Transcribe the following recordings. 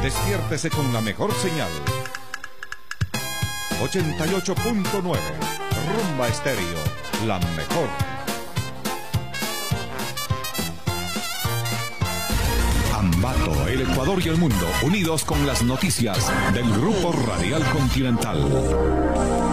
Despiértese con la mejor señal. 88.9 Rumba Estéreo, la mejor. Ambato, el Ecuador y el mundo, unidos con las noticias del Grupo Radial Continental.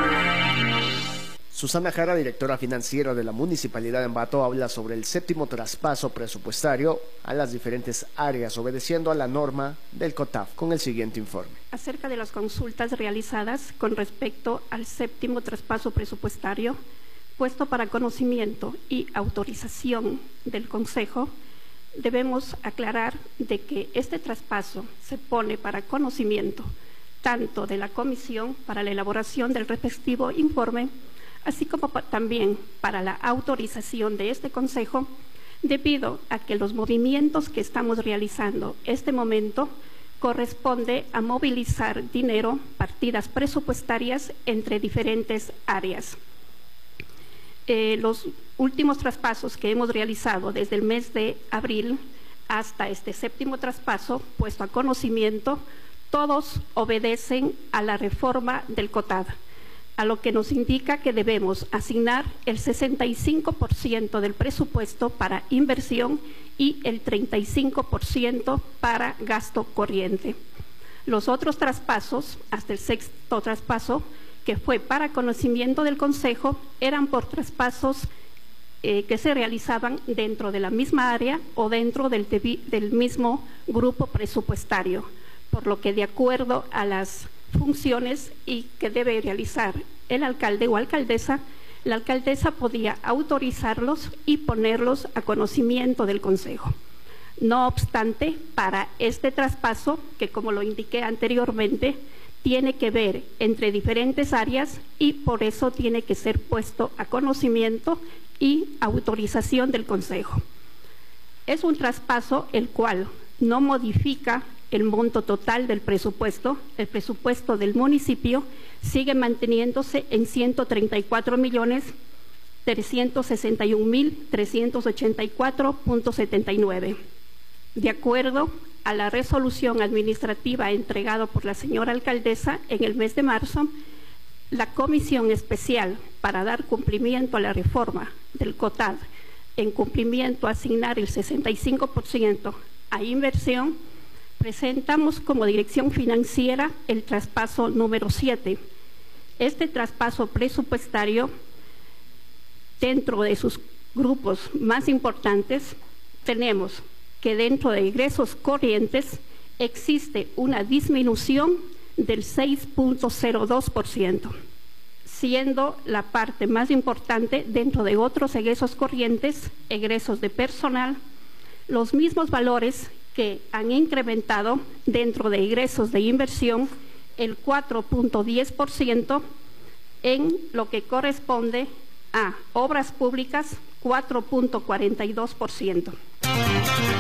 Susana Jara, directora financiera de la Municipalidad de Ambato, habla sobre el séptimo traspaso presupuestario a las diferentes áreas, obedeciendo a la norma del COTAF, con el siguiente informe. Acerca de las consultas realizadas con respecto al séptimo traspaso presupuestario, puesto para conocimiento y autorización del Consejo, debemos aclarar de que este traspaso se pone para conocimiento tanto de la Comisión para la elaboración del respectivo informe, así como también para la autorización de este Consejo, debido a que los movimientos que estamos realizando este momento corresponde a movilizar dinero, partidas presupuestarias entre diferentes áreas. Los últimos traspasos que hemos realizado desde el mes de abril hasta este séptimo traspaso puesto a conocimiento, todos obedecen a la reforma del COTAD, a lo que nos indica que debemos asignar el 65% del presupuesto para inversión y el 35% para gasto corriente. Los otros traspasos, hasta el sexto traspaso, que fue para conocimiento del Consejo, eran por traspasos que se realizaban dentro de la misma área o dentro del mismo grupo presupuestario, por lo que de acuerdo a las funciones y que debe realizar el alcalde o alcaldesa, la alcaldesa podía autorizarlos y ponerlos a conocimiento del Consejo. No obstante, para este traspaso, que como lo indiqué anteriormente, tiene que ver entre diferentes áreas y por eso tiene que ser puesto a conocimiento y autorización del Consejo. Es un traspaso el cual no modifica el monto total del presupuesto. El presupuesto del municipio sigue manteniéndose en 134.361.384.79. De acuerdo a la resolución administrativa entregada por la señora alcaldesa en el mes de marzo, la comisión especial para dar cumplimiento a la reforma del COTAD, en cumplimiento a asignar el 65% a inversión, presentamos como dirección financiera el traspaso número 7. Este traspaso presupuestario, dentro de sus grupos más importantes, tenemos que dentro de ingresos corrientes existe una disminución del 6.02%, siendo la parte más importante dentro de otros egresos corrientes, egresos de personal, los mismos valores que han incrementado dentro de ingresos de inversión el 4.10% en lo que corresponde a obras públicas 4.42%.